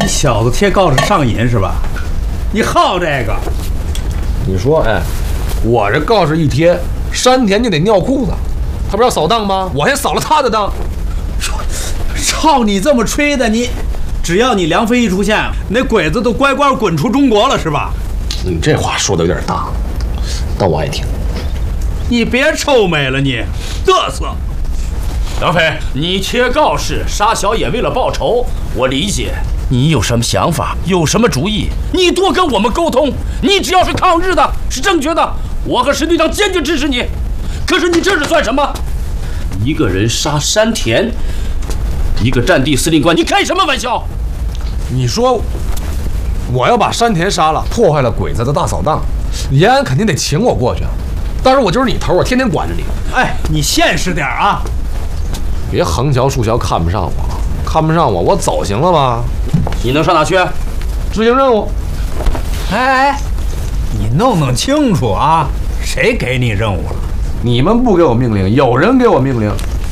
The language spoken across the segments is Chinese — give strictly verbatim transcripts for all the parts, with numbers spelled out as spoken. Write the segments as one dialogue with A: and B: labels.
A: 你小子贴告示上瘾是吧？你好这个？
B: 你说，哎，我这告示一贴，山田就得尿裤子，他不是要扫荡吗？我先扫了他的荡。
A: 照你这么吹的，你只要你梁飞一出现，那鬼子都乖乖滚出中国了是吧？
B: 你这话说的有点大，但我爱听。
A: 你别臭美了你，嘚瑟！
C: 梁飞，你贴告示杀小野为了报仇，我理解。你有什么想法，有什么主意，你多跟我们沟通。你只要是抗日的，是正确的，我和神队长坚决支持你。可是你这是算什么？一个人杀山田，一个战地司令官，你开什么玩笑？
B: 你说我要把山田杀了，破坏了鬼子的大扫荡，延安肯定得请我过去。但是我就是你头，我天天管着你。
A: 哎，你现实点啊！
B: 别横瞧竖瞧看不上我，看不上我，我走行了吗？
C: 你能上哪去？
B: 执行任务。
A: 哎哎，你弄弄清楚啊，谁给你任务了？
B: 你们不给我命令，有人给我命令。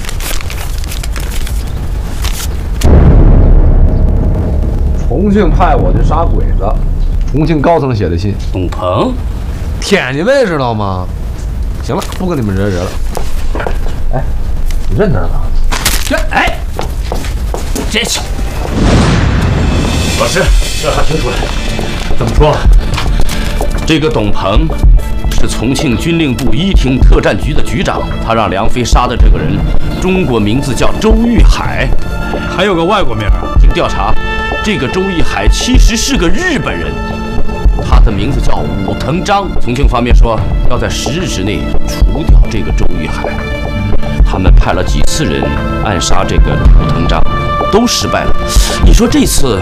B: 重庆派我去杀鬼子，重庆高层写的信。
C: 董鹏，
B: 天津卫知道吗？行了，不跟你们惹惹了。哎，你认得他？
A: 这哎，
C: 这是老师，调查清楚了。
A: 怎么说？
C: 这个董鹏是重庆军令部一厅特战局的局长，他让梁飞杀的这个人，中国名字叫周玉海，
A: 还有个外国名啊？
C: 经调查，这个周玉海其实是个日本人，他的名字叫武藤章。重庆方面说要在十日之内除掉这个周玉海，他们派了几次人暗杀这个武藤章，都失败了。你说这次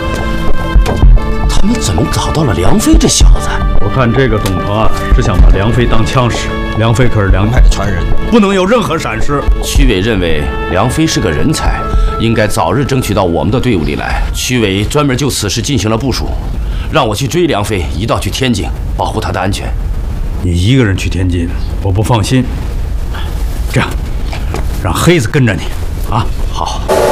C: 他们怎么找到了梁飞这小子？
A: 我看这个董鹏啊，是想把梁飞当枪使。梁飞可是梁派的传人，不能有任何闪失。
C: 区委认为梁飞是个人才，应该早日争取到我们的队伍里来。区委专门就此事进行了部署，让我去追梁飞，一道去天津，保护他的安全。
A: 你一个人去天津，我不放心。这样，让黑子跟着你，啊，
C: 好。